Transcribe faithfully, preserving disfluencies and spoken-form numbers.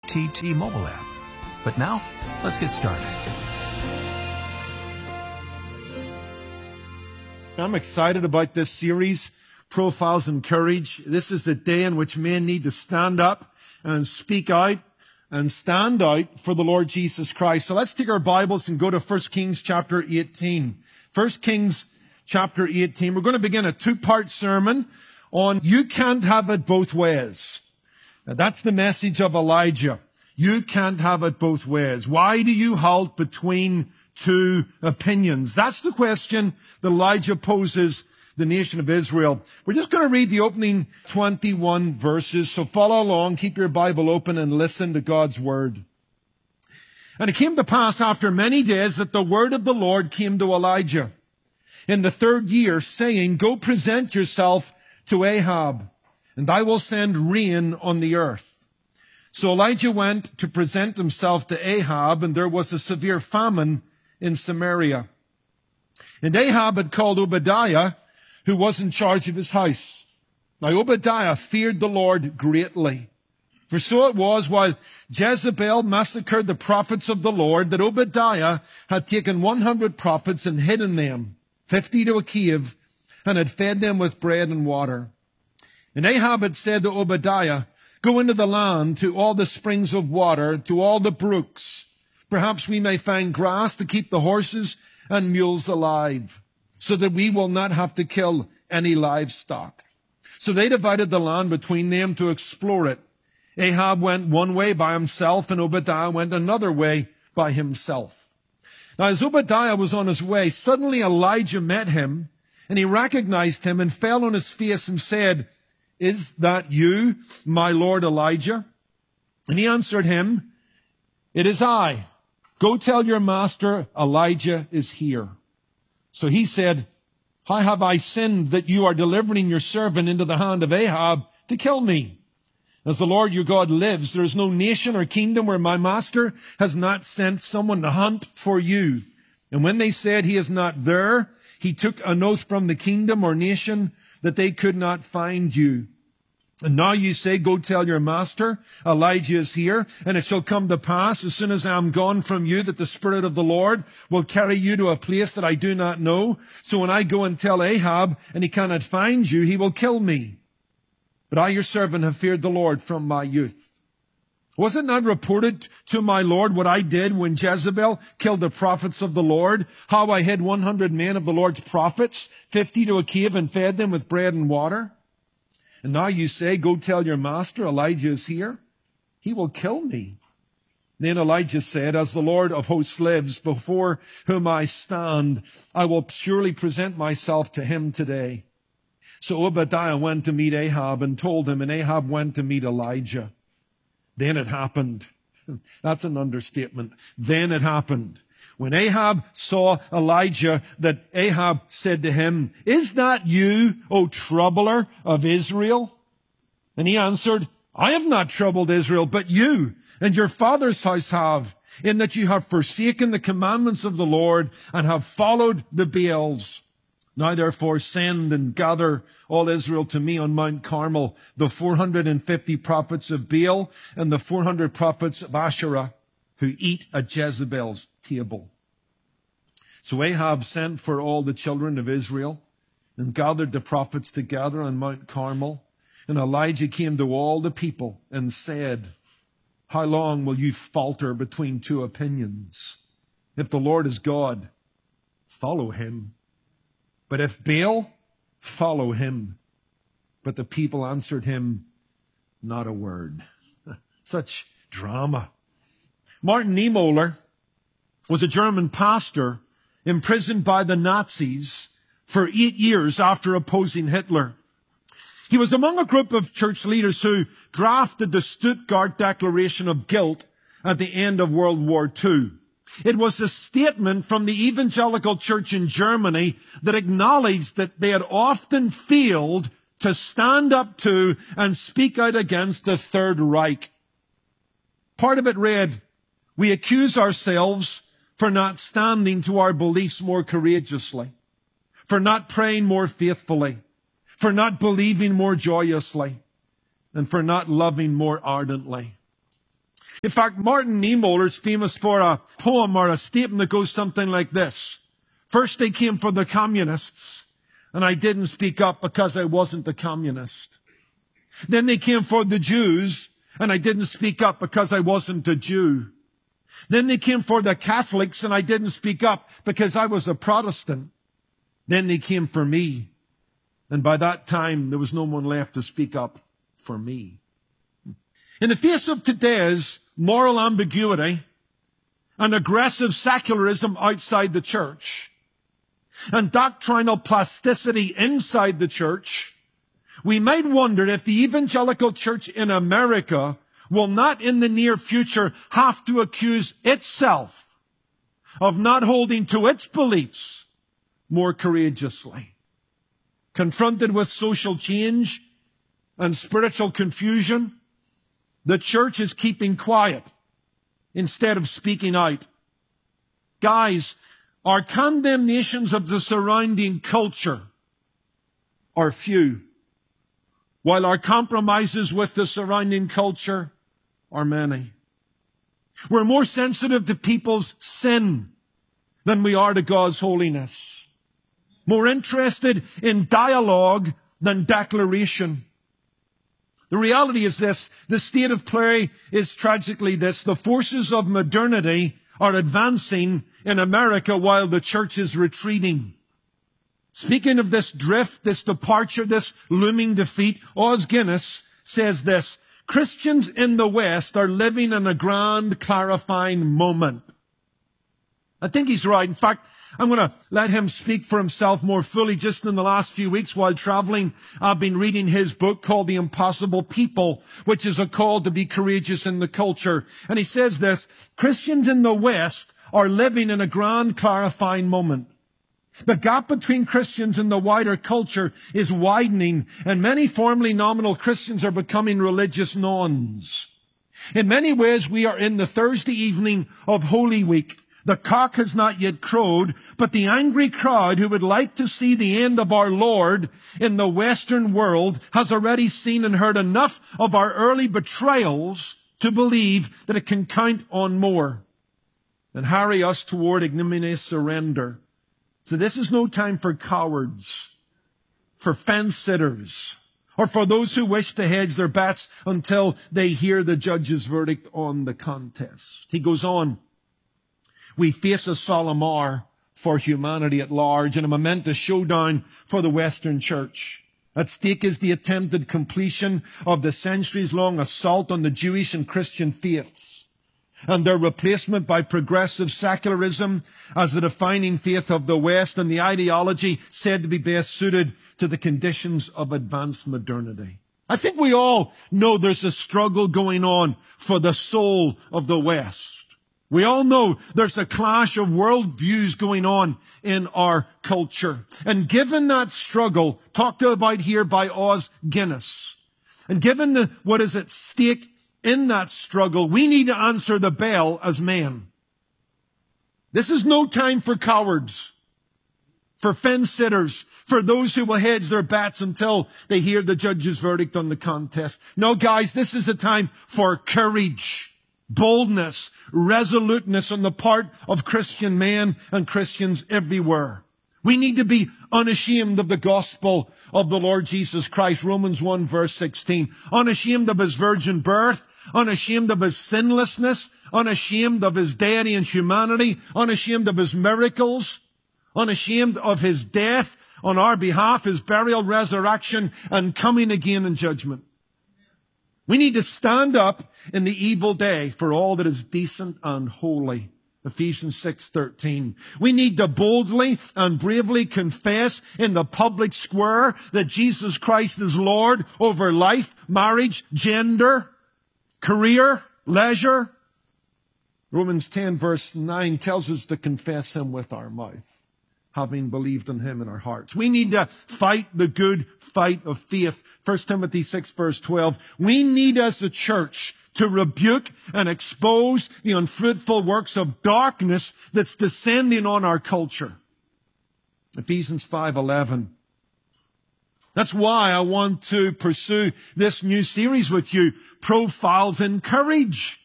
T T mobile app. But now, let's get started. I'm excited about this series, Profiles in Courage. This is a day in which men need to stand up and speak out and stand out for the Lord Jesus Christ. So let's take our Bibles and go to First Kings chapter eighteen. First Kings chapter eighteen. We're going to begin a two-part sermon on you can't have it both ways. Now, that's the message of Elijah. You can't have it both ways. Why do you halt between two opinions? That's the question that Elijah poses the nation of Israel. We're just going to read the opening twenty-one verses, so follow along, keep your Bible open, and listen to God's word. And it came to pass after many days that the word of the Lord came to Elijah in the third year, saying, Go present yourself to Ahab, and I will send rain on the earth. So Elijah went to present himself to Ahab, and there was a severe famine in Samaria. And Ahab had called Obadiah, who was in charge of his house. Now Obadiah feared the Lord greatly. For so it was, while Jezebel massacred the prophets of the Lord, that Obadiah had taken one hundred prophets and hidden them, fifty to a cave, and had fed them with bread and water. And Ahab had said to Obadiah, Go into the land, to all the springs of water, to all the brooks. Perhaps we may find grass to keep the horses and mules alive, so that we will not have to kill any livestock. So they divided the land between them to explore it. Ahab went one way by himself, and Obadiah went another way by himself. Now, as Obadiah was on his way, suddenly Elijah met him, and he recognized him and fell on his face and said, Is that you, my lord Elijah? And he answered him, It is I. Go tell your master Elijah is here. So he said, How have I sinned that you are delivering your servant into the hand of Ahab to kill me? As the Lord your God lives, there is no nation or kingdom where my master has not sent someone to hunt for you. And when they said he is not there, he took an oath from the kingdom or nation that they could not find you. And now you say, Go tell your master, Elijah is here, and it shall come to pass, as soon as I am gone from you, that the Spirit of the Lord will carry you to a place that I do not know. So when I go and tell Ahab, and he cannot find you, he will kill me. But I, your servant, have feared the Lord from my youth. Was it not reported to my Lord what I did when Jezebel killed the prophets of the Lord? How I hid one hundred men of the Lord's prophets, fifty to a cave, and fed them with bread and water? And now you say, Go tell your master, Elijah is here. He will kill me. Then Elijah said, As the Lord of hosts lives, before whom I stand, I will surely present myself to him today. So Obadiah went to meet Ahab and told him, and Ahab went to meet Elijah. Then it happened. That's an understatement. Then it happened. When Ahab saw Elijah, that Ahab said to him, Is that you, O troubler of Israel? And he answered, I have not troubled Israel, but you and your father's house have, in that you have forsaken the commandments of the Lord and have followed the Baals. Now therefore send and gather all Israel to me on Mount Carmel, the four hundred fifty prophets of Baal and the four hundred prophets of Asherah, who eat at Jezebel's table. So Ahab sent for all the children of Israel and gathered the prophets together on Mount Carmel. And Elijah came to all the people and said, How long will you falter between two opinions? If the Lord is God, follow him. But if Baal, follow him. But the people answered him, Not a word. Such drama. Martin Niemöller was a German pastor imprisoned by the Nazis for eight years after opposing Hitler. He was among a group of church leaders who drafted the Stuttgart Declaration of Guilt at the end of World War Two. It was a statement from the evangelical church in Germany that acknowledged that they had often failed to stand up to and speak out against the Third Reich. Part of it read, We accuse ourselves for not standing to our beliefs more courageously, for not praying more faithfully, for not believing more joyously, and for not loving more ardently. In fact, Martin Niemöller is famous for a poem or a statement that goes something like this. First they came for the communists, and I didn't speak up because I wasn't a communist. Then they came for the Jews, and I didn't speak up because I wasn't a Jew. Then they came for the Catholics, and I didn't speak up because I was a Protestant. Then they came for me, and by that time there was no one left to speak up for me. In the face of today's moral ambiguity and aggressive secularism outside the church and doctrinal plasticity inside the church, we might wonder if the evangelical church in America will not in the near future have to accuse itself of not holding to its beliefs more courageously. Confronted with social change and spiritual confusion, the church is keeping quiet instead of speaking out. Guys, our condemnations of the surrounding culture are few, while our compromises with the surrounding culture are many. We're more sensitive to people's sin than we are to God's holiness. More interested in dialogue than declaration. The reality is this, the state of play is tragically this. The forces of modernity are advancing in America while the church is retreating. Speaking of this drift, this departure, this looming defeat, Os Guinness says this, Christians in the West are living in a grand clarifying moment. I think he's right. In fact, I'm going to let him speak for himself more fully. Just in the last few weeks while traveling, I've been reading his book called The Impossible People, which is a call to be courageous in the culture. And he says this, Christians in the West are living in a grand clarifying moment. The gap between Christians and the wider culture is widening, and many formerly nominal Christians are becoming religious nuns. In many ways, we are in the Thursday evening of Holy Week. The cock has not yet crowed, but the angry crowd who would like to see the end of our Lord in the Western world has already seen and heard enough of our early betrayals to believe that it can count on more and hurry us toward ignominious surrender. So this is no time for cowards, for fence-sitters, or for those who wish to hedge their bets until they hear the judge's verdict on the contest. He goes on. We face a solemn hour for humanity at large and a momentous showdown for the Western church. At stake is the attempted completion of the centuries-long assault on the Jewish and Christian faiths and their replacement by progressive secularism as the defining faith of the West and the ideology said to be best suited to the conditions of advanced modernity. I think we all know there's a struggle going on for the soul of the West. We all know there's a clash of worldviews going on in our culture. And given that struggle, talked about here by Os Guinness, and given the, what is at stake in that struggle, we need to answer the bell as men. This is no time for cowards, for fence-sitters, for those who will hedge their bets until they hear the judge's verdict on the contest. No, guys, this is a time for courage, boldness, resoluteness on the part of Christian men and Christians everywhere. We need to be unashamed of the gospel of the Lord Jesus Christ. Romans one verse sixteen. Unashamed of his virgin birth, unashamed of his sinlessness, unashamed of his deity and humanity, unashamed of his miracles, unashamed of his death on our behalf, his burial, resurrection, and coming again in judgment. We need to stand up in the evil day for all that is decent and holy. Ephesians six thirteen. We need to boldly and bravely confess in the public square that Jesus Christ is Lord over life, marriage, gender, career, leisure. Romans ten verse nine tells us to confess him with our mouth, having believed in him in our hearts. We need to fight the good fight of faith. First Timothy six verse twelve. We need as a church to rebuke and expose the unfruitful works of darkness that's descending on our culture. Ephesians five eleven. That's why I want to pursue this new series with you, Profiles in Courage.